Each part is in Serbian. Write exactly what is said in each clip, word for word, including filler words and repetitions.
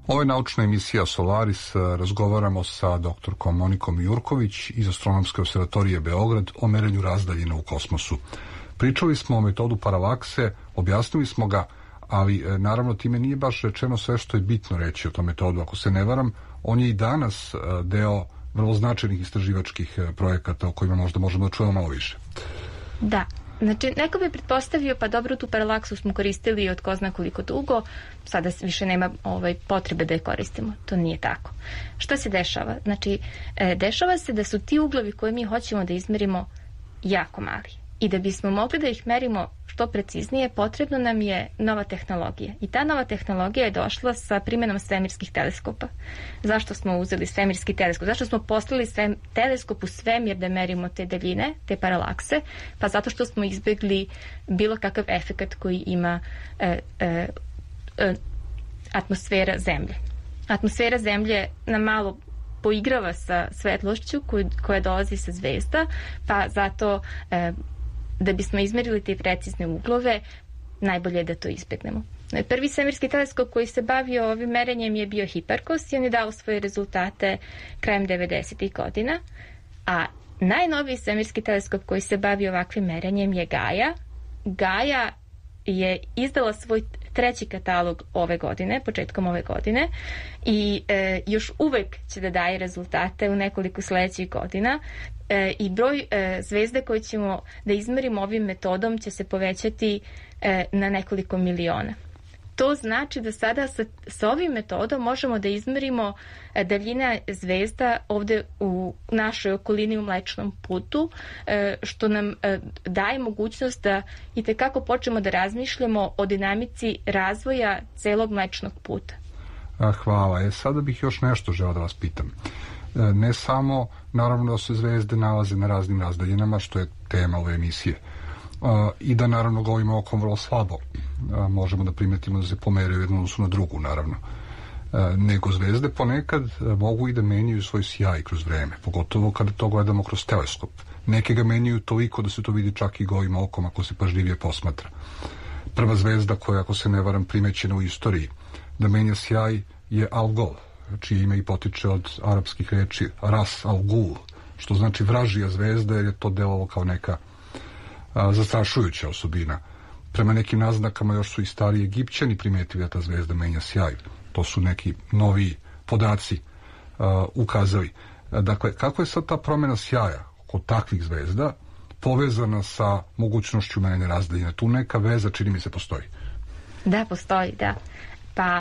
Ovo je naučna emisija Solaris. Razgovaramo sa doktorkom Monikom Jurković iz Astronomske observatorije Beograd o merenju razdaljina u kosmosu. Pričali smo o metodu paralakse, objasnili smo ga, ali naravno time nije baš rečeno sve što je bitno reći o tom metodu. Ako se ne varam, on je i danas deo vrlo značajnih istraživačkih projekata o kojima možda možemo da čujemo malo više. Da. Znači, neko bi pretpostavio, pa dobro, tu paralaksu smo koristili od ko zna koliko dugo, sada više nema ovaj, potrebe da je koristimo. To nije tako. Šta se dešava? Znači, e, dešava se da su ti uglovi koje mi hoćemo da izmerimo jako mali. I da bismo mogli da ih merimo što preciznije, potrebno nam je nova tehnologija. I ta nova tehnologija je došla sa primjenom svemirskih teleskopa. Zašto smo uzeli svemirski teleskop? Zašto smo poslali sve, teleskop u svemir da merimo te daljine, te paralakse? Pa zato što smo izbjegli bilo kakav efekat koji ima e, e, e, atmosfera Zemlje. Atmosfera Zemlje nam malo poigrava sa svetlošću koju, koja dolazi sa zvezda, pa zato e, da bismo izmerili te precizne uglove, najbolje je da to izbjegnemo. Prvi svemirski teleskop koji se bavio ovim merenjem je bio Hiparkos i on je dao svoje rezultate krajem devedesetih godina, a najnoviji svemirski teleskop koji se bavio ovakvim merenjem je Gaja. Gaja je izdala svoj treći katalog ove godine, početkom ove godine, i e, još uvek će da daje rezultate u nekoliko sledećih godina e, i broj e, zvezde koje ćemo da izmerimo ovim metodom će se povećati e, na nekoliko miliona. To znači da sada sa, sa ovim metodom možemo da izmerimo e, daljina zvezda ovde u našoj okolini u Mlečnom putu, e, što nam e, daje mogućnost da i tekako počnemo da razmišljamo o dinamici razvoja celog Mlečnog puta. Hvala. E, sada bih još nešto želeo da vas pitam. E, ne samo, naravno, da se zvezde nalaze na raznim razdaljinama, što je tema ove emisije, Uh, i da naravno govorimo okom vrlo slabo. Uh, možemo da primetimo da se pomeraju jednu odnosu na drugu, naravno. Uh, nego zvezde ponekad uh, mogu i da menjaju svoj sjaj kroz vreme, pogotovo kada to gledamo kroz teleskop. Neke ga menjaju toliko da se to vidi čak i golim okom ako se pažljivije posmatra. Prva zvezda koja, ako se ne varam, primećena u istoriji da menja sjaj je Algol, čije ime i potiče od arapskih reči Ras Al-Gul, što znači vražija zvezda, jer je to delovalo kao neka A, zastrašujuća osobina. Prema nekim naznakama još su i stari Egipćani primetili da ta zvezda menja sjaj. To su neki novi podaci a, ukazali. A, dakle, kako je sad ta promjena sjaja kod takvih zvezda povezana sa mogućnošću menjanja razdaljine? Tu neka veza, čini mi se, postoji. Da, postoji, da. Pa,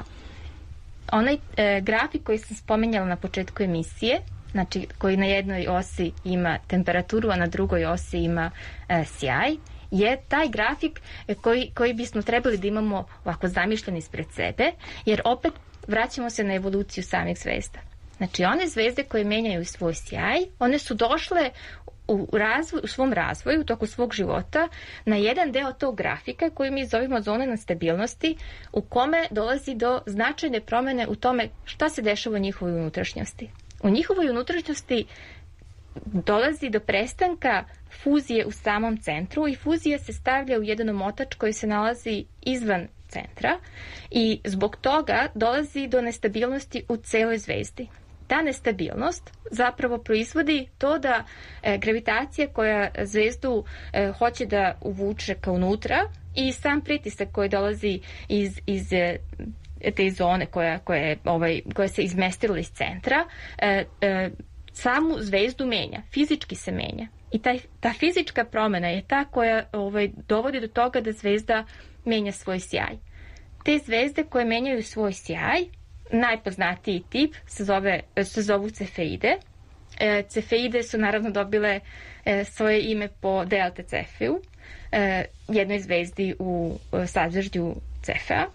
onaj e, grafik koji sam spomenjala na početku emisije, znači koji na jednoj osi ima temperaturu, a na drugoj osi ima e, sjaj, je taj grafik koji, koji bismo trebali da imamo ovako zamišljen ispred sebe, jer opet vraćamo se na evoluciju samih zvezda. Znači, one zvezde koje menjaju svoj sjaj, one su došle u, razvoj, u svom razvoju, u toku svog života, na jedan deo tog grafika koji mi zovemo zone nestabilnosti, u kome dolazi do značajne promene u tome šta se dešava u njihovoj unutrašnjosti. U njihovoj unutrašnjosti dolazi do prestanka fuzije u samom centru i fuzija se stavlja u jedan omotač koji se nalazi izvan centra i zbog toga dolazi do nestabilnosti u celoj zvezdi. Ta nestabilnost zapravo proizvodi to da e, gravitacija koja zvezdu e, hoće da uvuče ka unutra i sam pritisak koji dolazi iz, iz e, te zone koja, koja, ovaj, koja se izmestila iz centra, e, e, samu zvezdu menja, fizički se menja. I taj, ta fizička promjena je ta koja ovaj, dovodi do toga da zvezda menja svoj sjaj. Te zvezde koje menjaju svoj sjaj, najpoznatiji tip se, zove, se zovu cefeide. E, cefeide su naravno dobile e, svoje ime po Delta Cefeu, e, jednoj zvezdi u e, sadzvežđu Cefea.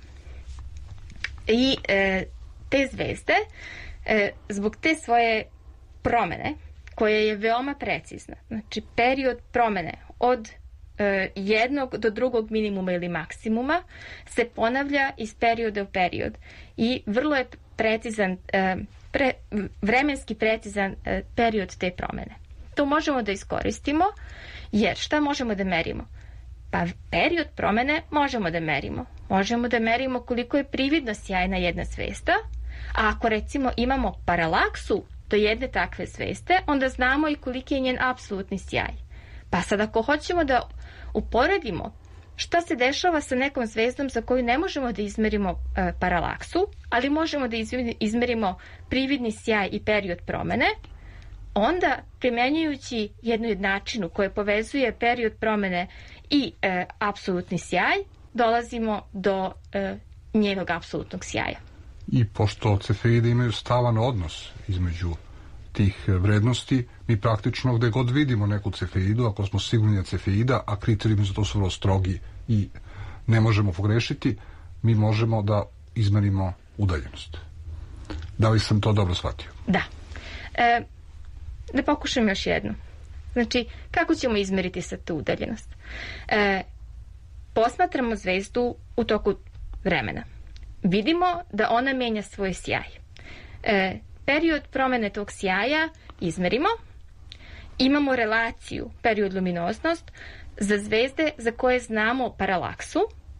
I e, te zvezde, e, zbog te svoje promene, koja je veoma precizna, znači period promene od e, jednog do drugog minimuma ili maksimuma se ponavlja iz perioda u period i vrlo je precizan, e, pre, vremenski precizan e, period te promene. To možemo da iskoristimo, jer šta možemo da merimo? Pa period promene možemo da merimo. Možemo da merimo koliko je prividno sjajna jedna zvezda, A ako recimo imamo paralaksu do jedne takve zvezde, onda znamo i koliki je njen apsolutni sjaj. Pa sad ako hoćemo da uporedimo šta se dešava sa nekom zvezdom za koju ne možemo da izmerimo e, paralaksu, ali možemo da izmerimo prividni sjaj i period promene, onda primenjujući jednu jednačinu koja povezuje period promene i e, apsolutni sjaj, dolazimo do e, njenog apsolutnog sjaja. I pošto cefeide imaju stalan odnos između tih vrednosti, mi praktično gde god vidimo neku cefeidu, ako smo sigurni da cefeida, a kriterijumi za to su vrlo strogi i ne možemo pogrešiti, mi možemo da izmerimo udaljenost. Da li sam to dobro shvatio? Da. E, da pokušam još jednu. Znači, kako ćemo izmeriti sad tu udaljenost? E, posmatramo zvezdu u toku vremena. Vidimo da ona menja svoj sjaj. E, period promene tog sjaja izmerimo. Imamo relaciju period luminoznost za zvezde za koje znamo paralaksu.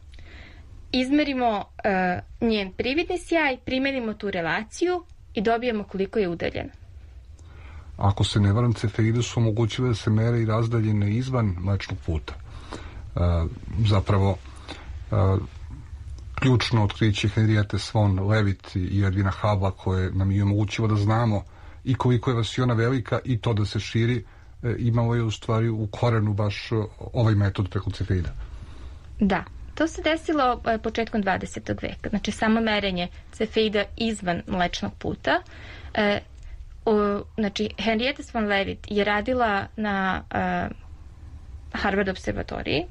Izmerimo e, njen prividni sjaj, primenimo tu relaciju i dobijemo koliko je udaljen. Ako se ne varam, cefeide su omogućile da se mere i razdaljine izvan Mlečnog puta. E, zapravo, e, ključno otkriće Henriette Swan Leavitt i Edwina Hubbla koje nam je omogućilo da znamo i koliko je vasiona velika i to da se širi, e, imalo je u stvari u korenu baš ovaj metod preko cefeida. Da, to se desilo e, početkom dvadesetog veka. Znači samo merenje cefeida izvan Mlečnog puta. E, o, znači Henriette Swan Leavitt je radila na e, Harvard observatoriji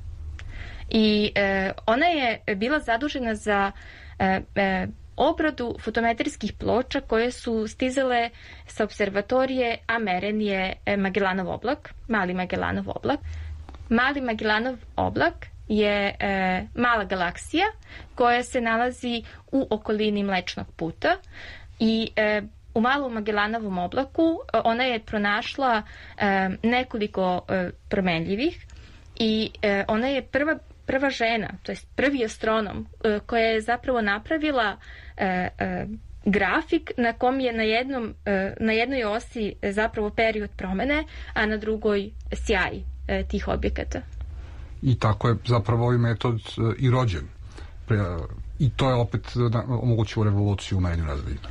i e, ona je bila zadužena za e, e, obradu fotometrijskih ploča koje su stizale sa observatorije, a meren je Magellanov oblak, Mali Magellanov oblak. Mali Magellanov oblak je e, mala galaksija koja se nalazi u okolini Mlečnog puta i e, u Malom Magellanovom oblaku ona je pronašla e, nekoliko e, promenljivih i e, ona je prva prva žena, to jest prvi astronom e, koja je zapravo napravila e, e, grafik na kom je na, jednom, e, na jednoj osi zapravo period promene, a na drugoj sjaj e, tih objekata. I tako je zapravo ovaj metod e, i rođen. Pre, I to je opet da, omogućilo revoluciju u merenju razdaljina.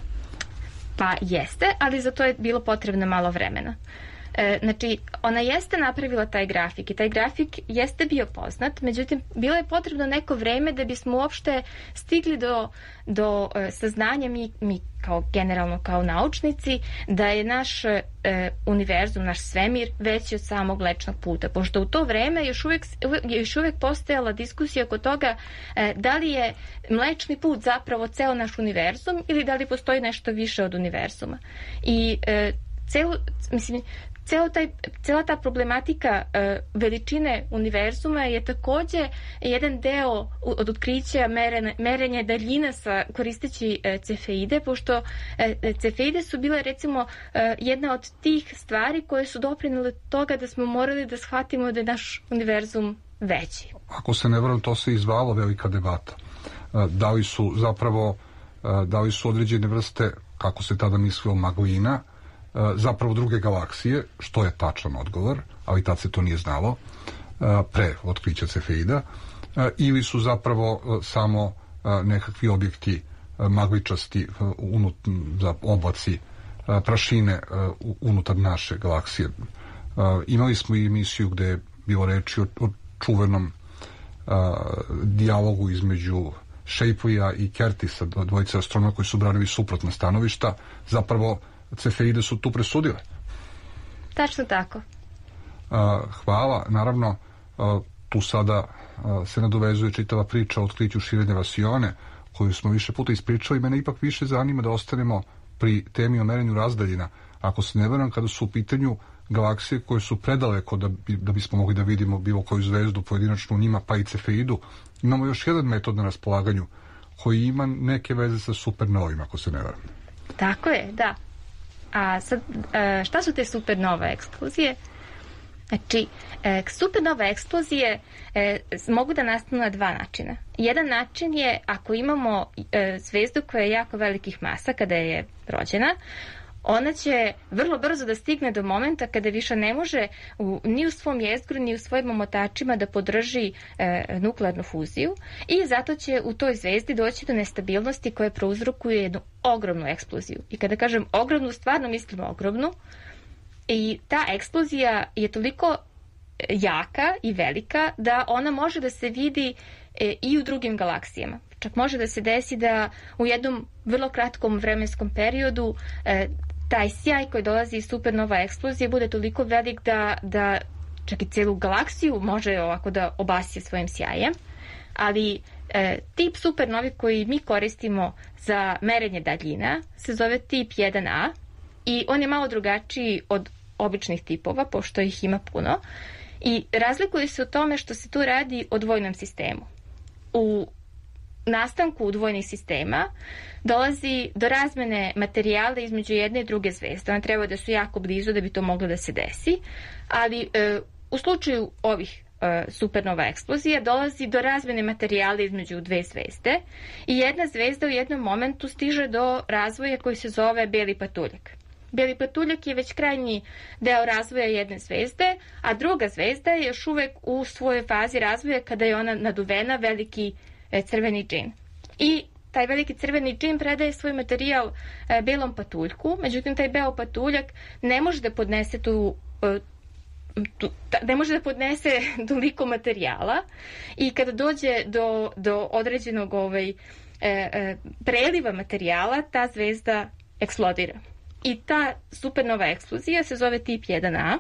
Pa jeste, ali za to je bilo potrebno malo vremena. E, znači, ona jeste napravila taj grafik i taj grafik jeste bio poznat, međutim, bilo je potrebno neko vreme da bismo uopšte stigli do, do e, saznanja mi, mi kao generalno kao naučnici da je naš e, univerzum, naš svemir veći od samog Mlečnog puta, pošto u to vreme još uvek, još uvek postojala diskusija oko toga e, da li je Mlečni put zapravo ceo naš univerzum ili da li postoji nešto više od univerzuma. I e, celu, mislim, Celo taj, cela ta problematika e, veličine univerzuma je takođe jedan deo od otkrića merenja, merenja daljina sa, koristeći e, cefeide, pošto e, cefeide su bile recimo e, jedna od tih stvari koje su doprinele toga da smo morali da shvatimo da je naš univerzum veći. Ako se ne varam, to se izvala velika debata. E, da li su zapravo e, da li su određene vrste, kako se tada mislilo, maglina, zapravo druge galaksije, što je tačan odgovor, ali tad se to nije znalo, pre otkrića cefeida, ili su zapravo samo nekakvi objekti magličasti unut, za oblaci prašine unutar naše galaksije. Imali smo i emisiju gde je bilo reči o, o čuvenom dijalogu između Shapleya i Curtisa, dvojice astronoma koji su branili suprotna stanovišta. Zapravo cefeide su tu presudile. Tačno tako. Uh, hvala. Naravno, uh, tu sada uh, se nadovezuje čitava priča o otkriću širenja vasione, koju smo više puta ispričali. Mene ipak više zanima da ostanemo pri temi o merenju razdaljina. Ako se ne varam, kada su u pitanju galaksije koje su predaleko da, bi, da bismo mogli da vidimo bilo koju zvezdu pojedinačno u njima, pa i cefeidu, imamo još jedan metod na raspolaganju koji ima neke veze sa supernovima, ako se ne varam. Tako je, da. A sad, šta su te supernova eksplozije? Znači, e, supernova eksplozije e, mogu da nastanu na dva načina. Jedan način je ako imamo e, zvezdu koja je jako velikih masa kada je rođena, ona će vrlo brzo da stigne do momenta kada više ne može u, ni u svom jezgru, ni u svojim omotačima da podrži e, nuklearnu fuziju i zato će u toj zvezdi doći do nestabilnosti koja prouzrokuje jednu ogromnu eksploziju. I kada kažem ogromnu, stvarno mislim ogromnu. I ta eksplozija je toliko jaka i velika da ona može da se vidi e, i u drugim galaksijama. Čak može da se desi da u jednom vrlo kratkom vremenskom periodu e, taj sjaj koji dolazi iz supernova eksplozije bude toliko velik da, da čak i celu galaksiju može ovako da obasje svojim sjajem. Ali e, tip supernovi koji mi koristimo za merenje daljina se zove tip jedan a i on je malo drugačiji od običnih tipova, pošto ih ima puno. I razlikuje se u tome što se tu radi o dvojnom sistemu. U nastanku dvojnih sistema dolazi do razmene materijala između jedne i druge zvezde. One treba da su jako blizu da bi to moglo da se desi, ali e, u slučaju ovih e, supernova eksplozija dolazi do razmene materijala između dve zvezde i jedna zvezda u jednom momentu stiže do razvoja koji se zove beli patuljak. Beli patuljak je već krajnji deo razvoja jedne zvezde, a druga zvezda je još uvek u svojoj fazi razvoja kada je ona naduvena veliki e, crveni džin. I taj veliki crveni džin predaje svoj materijal e, belom patuljku, međutim taj beo patuljak ne može da podnese tu, e, tu ta, ne može da podnese toliko materijala i kada dođe do, do određenog ovaj, e, e, preliva materijala, ta zvezda eksplodira. I ta supernova eksplozija se zove tip jedan a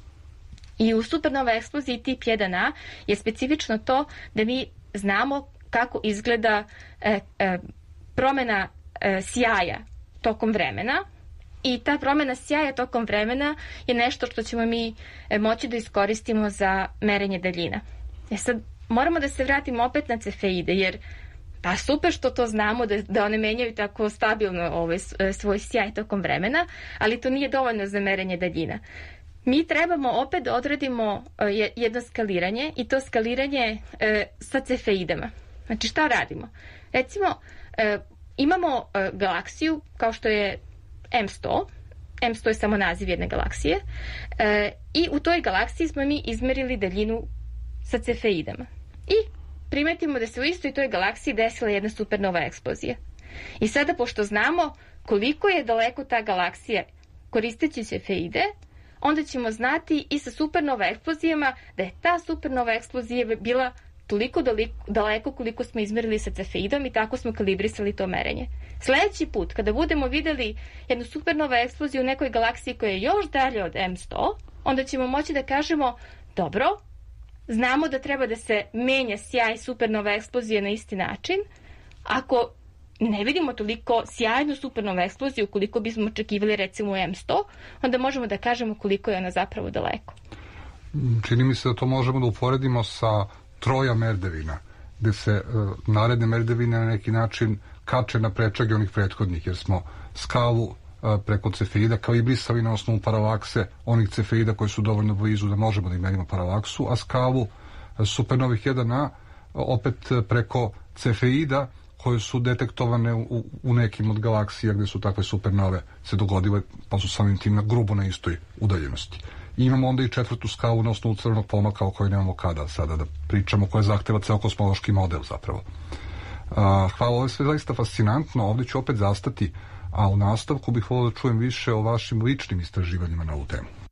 i u supernova eksploziji tip jedan a je specifično to da mi znamo kako izgleda e, e, promena e, sjaja tokom vremena i ta promena sjaja tokom vremena je nešto što ćemo mi e, moći da iskoristimo za merenje daljina. E sad, moramo da se vratimo opet na cefeide, jer pa super što to znamo da, da one menjaju tako stabilno ovaj, svoj sjaj tokom vremena, ali to nije dovoljno za merenje daljina. Mi trebamo opet da odradimo jedno skaliranje i to skaliranje e, sa cefeidama. Znači šta radimo? Recimo e, imamo e, galaksiju kao što je em sto. em sto je samo naziv jedne galaksije. E, I u toj galaksiji smo mi izmerili daljinu sa cefeidama. I primetimo da se u istoj toj galaksiji desila jedna supernova eksplozija. I sada, pošto znamo koliko je daleko ta galaksija koristeći cefeide, onda ćemo znati i sa supernova eksplozijama da je ta supernova eksplozija bila toliko daleko koliko smo izmerili sa cefeidom i tako smo kalibrisali to merenje. Sljedeći put, kada budemo videli jednu supernova eksploziju u nekoj galaksiji koja je još dalje od em sto, onda ćemo moći da kažemo, dobro, znamo da treba da se menja sjaj supernova eksplozije na isti način. Ako ne vidimo toliko sjajnu supernova eksploziju koliko bismo očekivali recimo u em sto, onda možemo da kažemo koliko je ona zapravo daleko. Čini mi se da to možemo da uporedimo sa troja merdevina, gde se uh, naredne merdevine na neki način kače na prečage onih prethodnih, jer smo skalu uh, preko cefeida kao i brisali na osnovu paralakse onih cefeida koji su dovoljno blizu da možemo da imerimo paralaksu, a skalu uh, supernovih jedan a opet uh, preko cefeida koje su detektovane u, u nekim od galaksija gde su takve supernove se dogodile, pa su samim tim na grubo na istoj udaljenosti. I imamo onda i četvrtu skalu na osnovu crvenog pomaka o kojoj nemamo kada sada da pričamo, koja zahteva ceo kosmološki model zapravo. Uh, hvala, ovo je sve zaista fascinantno, ovdje ću opet zastati, a u nastavku bih volio da čujem više o vašim ličnim istraživanjima na ovu temu.